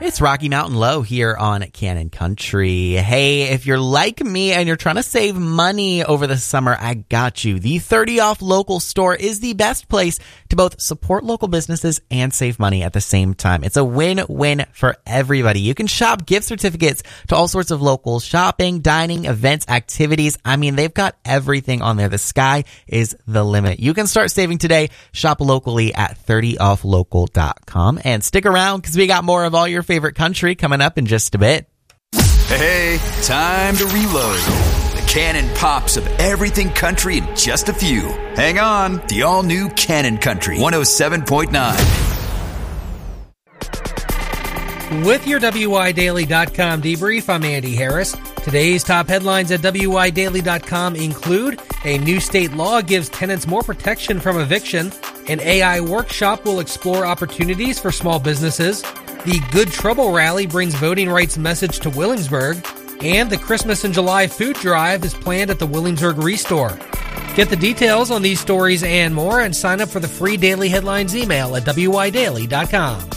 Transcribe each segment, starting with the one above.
It's Rocky Mountain Low here on Cannon Country. Hey, if you're like me and you're trying to save money over the summer, I got you. The 30 Off Local store is the best place to both support local businesses and save money at the same time. It's a win-win for everybody. You can shop gift certificates to all sorts of local shopping, dining, events, activities. I mean, they've got everything on there. The sky is the limit. You can start saving today. Shop locally at 30offlocal.com and stick around because we got more of all your favorite country coming up in just a bit. Hey, time to reload. The Cannon pops of everything country in just a few. Hang on, the all-new Cannon Country 107.9. With your WIDaily.com debrief, I'm Andy Harris. Today's top headlines at WIDaily.com include a new state law gives tenants more protection from eviction, an AI workshop will explore opportunities for small businesses, the Good Trouble Rally brings voting rights message to Williamsburg, and the Christmas in July food drive is planned at the Williamsburg Restore. Get the details on these stories and more and sign up for the free daily headlines email at WIDaily.com.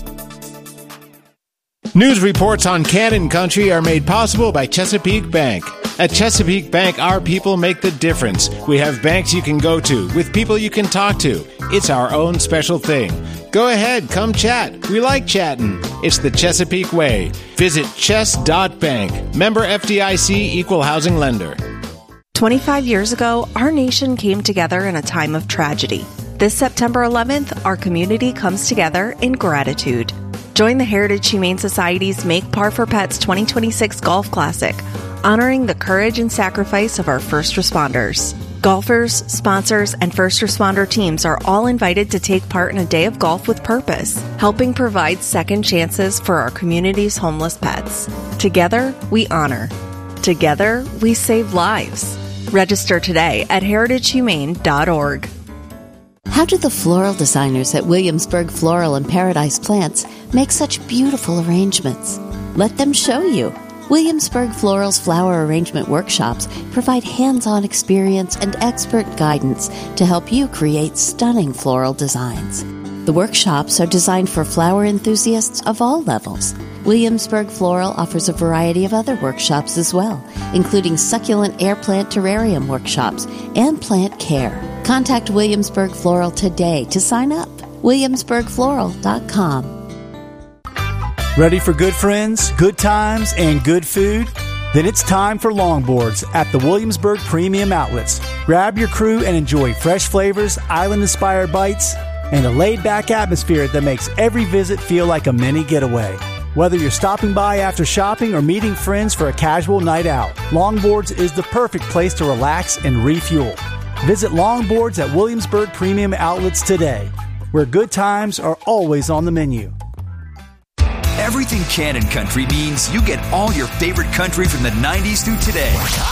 News reports on Cannon Country are made possible by Chesapeake Bank. At Chesapeake Bank, our people make the difference. We have banks you can go to, with people you can talk to. It's our own special thing. Go ahead, come chat. We like chatting. It's the Chesapeake way. Visit chess.bank. Member FDIC, Equal Housing Lender. 25 years ago, our nation came together in a time of tragedy. This September 11th, our community comes together in gratitude. Join the Heritage Humane Society's Make Par for Pets 2026 Golf Classic, honoring the courage and sacrifice of our first responders. Golfers, sponsors, and first responder teams are all invited to take part in a day of golf with purpose, helping provide second chances for our community's homeless pets. Together, we honor. Together, we save lives. Register today at heritagehumane.org. How do the floral designers at Williamsburg Floral and Paradise Plants make such beautiful arrangements? Let them show you. Williamsburg Floral's flower arrangement workshops provide hands-on experience and expert guidance to help you create stunning floral designs. The workshops are designed for flower enthusiasts of all levels. Williamsburg Floral offers a variety of other workshops as well, including succulent air plant terrarium workshops and plant care. Contact Williamsburg Floral today to sign up. WilliamsburgFloral.com. Ready for good friends, good times, and good food? Then it's time for longboards at the Williamsburg Premium Outlets. Grab your crew and enjoy fresh flavors, island-inspired bites, and a laid-back atmosphere that makes every visit feel like a mini getaway. Whether you're stopping by after shopping or meeting friends for a casual night out, Longboards is the perfect place to relax and refuel. Visit Longboards at Williamsburg Premium Outlets today, where good times are always on the menu. Everything Cannon Country means you get all your favorite country from the 90s through today.